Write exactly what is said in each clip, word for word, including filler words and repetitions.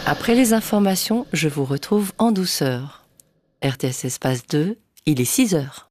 Après les informations, je vous retrouve en douceur. R T S Espace deux, il est six heures.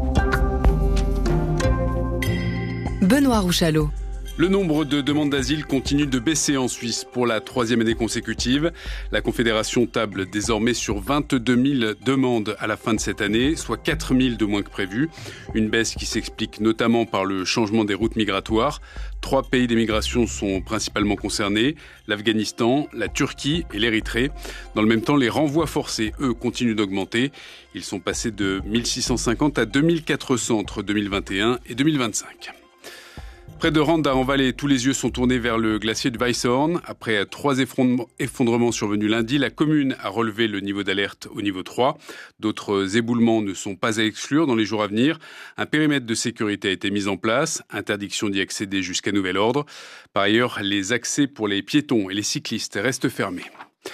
Benoît Rouchalot. Le nombre de demandes d'asile continue de baisser en Suisse pour la troisième année consécutive. La Confédération table désormais sur vingt-deux mille demandes à la fin de cette année, soit quatre mille de moins que prévu. Une baisse qui s'explique notamment par le changement des routes migratoires. Trois pays d'émigration sont principalement concernés, l'Afghanistan, la Turquie et l'Érythrée. Dans le même temps, les renvois forcés, eux, continuent d'augmenter. Ils sont passés de mille six cent cinquante à deux mille quatre cents entre deux mille vingt et un et deux mille vingt-cinq. Près de Randa, en Valais, tous les yeux sont tournés vers le glacier de Weisshorn. Après trois effondrements survenus lundi, la commune a relevé le niveau d'alerte au niveau trois. D'autres éboulements ne sont pas à exclure dans les jours à venir. Un périmètre de sécurité a été mis en place, interdiction d'y accéder jusqu'à nouvel ordre. Par ailleurs, les accès pour les piétons et les cyclistes restent fermés.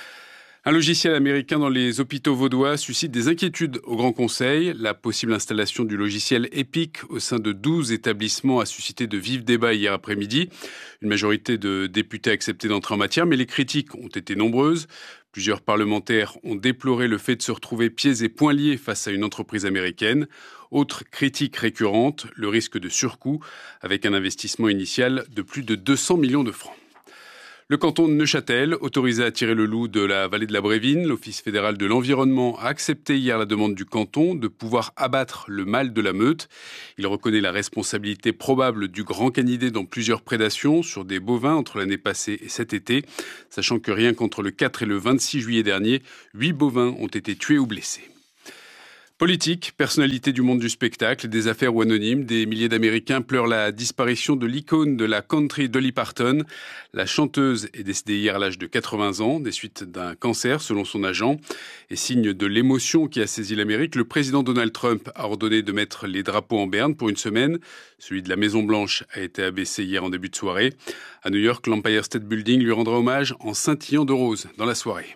Un logiciel américain dans les hôpitaux vaudois suscite des inquiétudes au Grand Conseil. La possible installation du logiciel Epic au sein de douze établissements a suscité de vifs débats hier après-midi. Une majorité de députés a accepté d'entrer en matière, mais les critiques ont été nombreuses. Plusieurs parlementaires ont déploré le fait de se retrouver pieds et poings liés face à une entreprise américaine. Autre critique récurrente, le risque de surcoût, avec un investissement initial de plus de deux cents millions de francs. Le canton de Neuchâtel, autorisé à tirer le loup de la vallée de la Brévine, l'Office fédéral de l'environnement a accepté hier la demande du canton de pouvoir abattre le mâle de la meute. Il reconnaît la responsabilité probable du grand canidé dans plusieurs prédations sur des bovins entre l'année passée et cet été, sachant que rien qu'entre le quatre et le vingt-six juillet dernier, huit bovins ont été tués ou blessés. Politique, personnalité du monde du spectacle, des affaires ou anonymes, des milliers d'Américains pleurent la disparition de l'icône de la country Dolly Parton. La chanteuse est décédée hier à l'âge de quatre-vingts ans, des suites d'un cancer selon son agent. Et signe de l'émotion qui a saisi l'Amérique, le président Donald Trump a ordonné de mettre les drapeaux en berne pour une semaine. Celui de la Maison-Blanche a été abaissé hier en début de soirée. À New York, l'Empire State Building lui rendra hommage en scintillant de rose dans la soirée.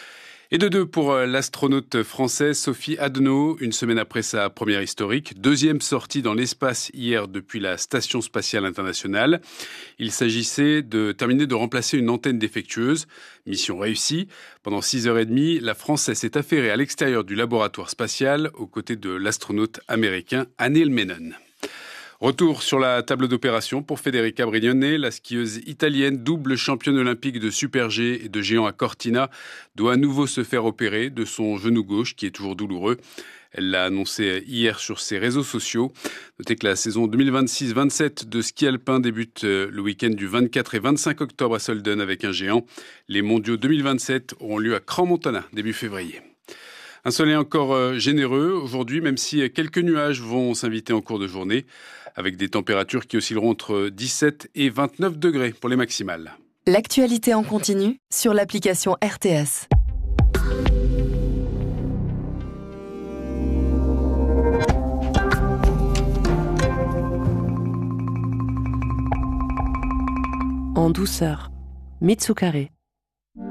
Et de deux pour l'astronaute française Sophie Adenau, une semaine après sa première historique. Deuxième sortie dans l'espace hier depuis la Station spatiale internationale. Il s'agissait de terminer de remplacer une antenne défectueuse. Mission réussie. Pendant six heures trente, la Française s'est affairée à l'extérieur du laboratoire spatial aux côtés de l'astronaute américain Neil Menon. Retour sur la table d'opération pour Federica Brignone, la skieuse italienne, double championne olympique de Super G et de géant à Cortina, doit à nouveau se faire opérer de son genou gauche qui est toujours douloureux. Elle l'a annoncé hier sur ses réseaux sociaux. Notez que la saison deux mille vingt-six vingt-sept de ski alpin débute le week-end du vingt-quatre et vingt-cinq octobre à Solden avec un géant. Les mondiaux deux mille vingt-sept auront lieu à Crans-Montana début février. Un soleil encore généreux aujourd'hui, même si quelques nuages vont s'inviter en cours de journée, avec des températures qui oscilleront entre dix-sept et vingt-neuf degrés pour les maximales. L'actualité en continu sur l'application R T S. En douceur, Mitsukare.